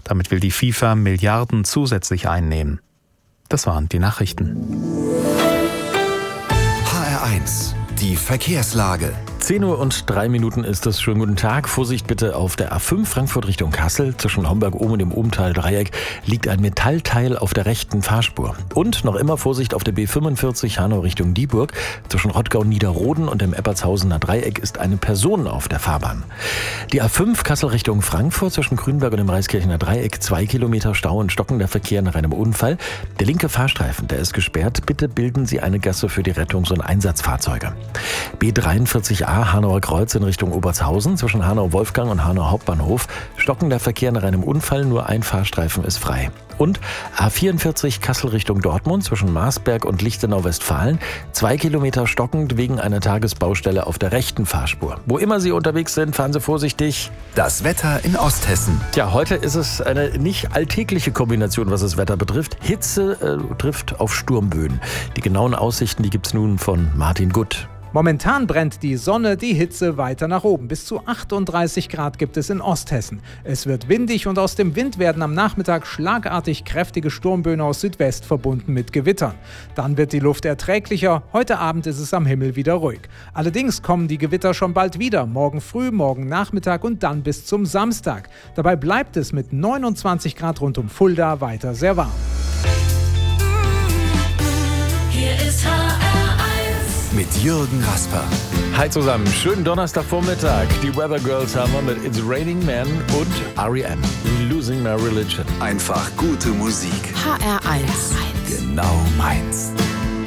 Damit will die FIFA Milliarden zusätzlich einnehmen. Das waren die Nachrichten. HR1, die Verkehrslage. 10:03 Uhr ist es. Schönen guten Tag. Vorsicht bitte auf der A5 Frankfurt Richtung Kassel. Zwischen Homberg-Ohm und dem Ohmtal-Dreieck liegt ein Metallteil auf der rechten Fahrspur. Und noch immer Vorsicht auf der B45 Hanau Richtung Dieburg. Zwischen Rottgau-Niederroden und dem Eppertshausener Dreieck ist eine Person auf der Fahrbahn. Die A5 Kassel Richtung Frankfurt zwischen Grünberg und dem Reiskirchener Dreieck 2 Kilometer Stau und stockender Verkehr nach einem Unfall. Der linke Fahrstreifen, der ist gesperrt. Bitte bilden Sie eine Gasse für die Rettungs- und Einsatzfahrzeuge. B43a Hanauer Kreuz in Richtung Obertshausen zwischen Hanau-Wolfgang und Hanau Hauptbahnhof. Stockender Verkehr nach einem Unfall, nur ein Fahrstreifen ist frei. Und A44 Kassel Richtung Dortmund zwischen Marsberg und Lichtenau-Westfalen. 2 Kilometer stockend wegen einer Tagesbaustelle auf der rechten Fahrspur. Wo immer Sie unterwegs sind, fahren Sie vorsichtig. Das Wetter in Osthessen. Tja, heute ist es eine nicht alltägliche Kombination, was das Wetter betrifft. Hitze trifft auf Sturmböen. Die genauen Aussichten, die gibt's nun von Martin Gutt. Momentan brennt die Sonne, die Hitze weiter nach oben. Bis zu 38 Grad gibt es in Osthessen. Es wird windig und aus dem Wind werden am Nachmittag schlagartig kräftige Sturmböen aus Südwest verbunden mit Gewittern. Dann wird die Luft erträglicher. Heute Abend ist es am Himmel wieder ruhig. Allerdings kommen die Gewitter schon bald wieder. Morgen früh, morgen Nachmittag und dann bis zum Samstag. Dabei bleibt es mit 29 Grad rund um Fulda weiter sehr warm. Hier ist Mit Jürgen Rasper. Hi zusammen, schönen Donnerstagvormittag. Die Weather Girls haben wir mit It's Raining Men und R.E.M. Losing My Religion. Einfach gute Musik. HR1. Genau meins.